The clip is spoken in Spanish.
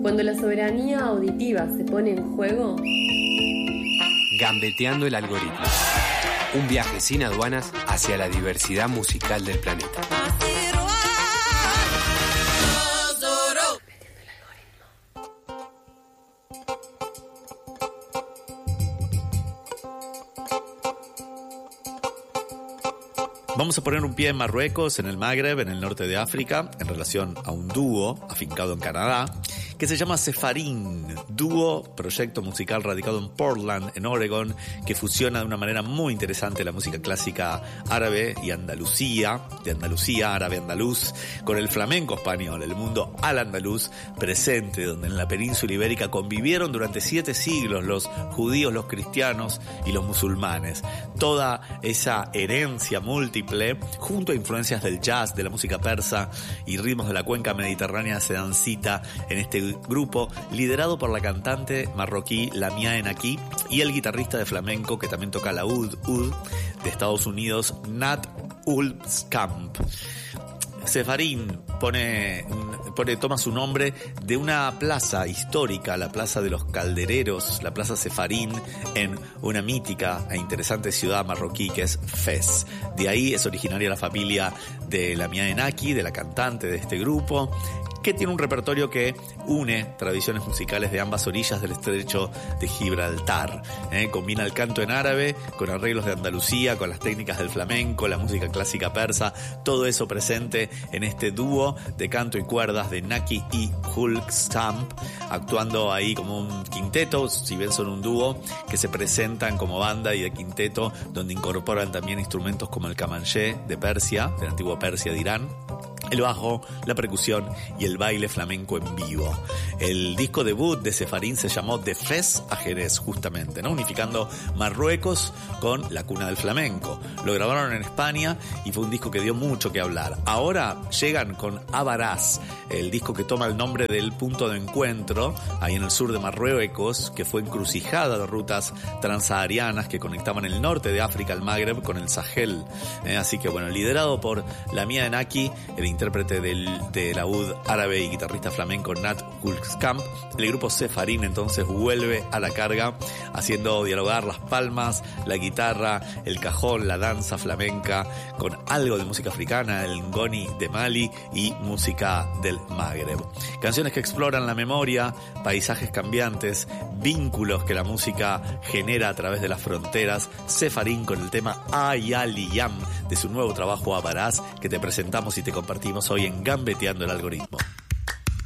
Cuando la soberanía auditiva se pone en juego... Gambeteando el algoritmo. Un viaje sin aduanas hacia la diversidad musical del planeta. Vamos a poner un pie en Marruecos, en el Magreb, en el norte de África, en relación a un dúo afincado en Canadá, que se llama Sepharine, dúo, proyecto musical radicado en Portland, en Oregon, que fusiona de una manera muy interesante la música clásica árabe y Andalucía, de Andalucía, árabe andaluz, con el flamenco español, el mundo al andaluz presente, donde en la península ibérica convivieron durante 7 siglos los judíos, los cristianos y los musulmanes. Toda esa herencia múltiple, junto a influencias del jazz, de la música persa y ritmos de la cuenca mediterránea, se dan cita en este grupo liderado por la cantante marroquí Lamia Enaki y el guitarrista de flamenco que también toca la oud de Estados Unidos, Nat Ulfskamp. Sepharine toma su nombre de una plaza histórica, la Plaza de los Caldereros, la Plaza Sepharine, en una mítica e interesante ciudad marroquí que es Fez. De ahí es originaria la familia de Lamia Enaki, de la cantante de este grupo, que tiene un repertorio que une tradiciones musicales de ambas orillas del estrecho de Gibraltar. Combina el canto en árabe con arreglos de Andalucía, con las técnicas del flamenco, la música clásica persa, todo eso presente en este dúo de canto y cuerdas de Naki y Ulfskamp, actuando ahí como un quinteto, si bien son un dúo, que se presentan como banda y de quinteto, donde incorporan también instrumentos como el kamanché de Persia, de la antigua Persia de Irán, el bajo, la percusión y el baile flamenco en vivo. El disco debut de Sepharine se llamó De Fez a Jerez, justamente, ¿no? Unificando Marruecos con la cuna del flamenco. Lo grabaron en España y fue un disco que dio mucho que hablar. Ahora llegan con Abaraz, el disco que toma el nombre del punto de encuentro ahí en el sur de Marruecos, que fue encrucijada de rutas transsaharianas que conectaban el norte de África, el Magreb, con el Sahel. Así que bueno, liderado por Lamia Enaki, el intérprete del laúd árabe y guitarrista flamenco Nat Ulfskamp, el grupo Sepharine entonces vuelve a la carga, haciendo dialogar las palmas, la guitarra, el cajón, la danza flamenca, con algo de música africana, el ngoni de Mali y música del Magreb. Canciones que exploran la memoria, paisajes cambiantes, vínculos que la música genera a través de las fronteras. Sepharine con el tema Ayaliyam de su nuevo trabajo Abaraz, que te presentamos y te compartimos hoy en Gambeteando el Algoritmo.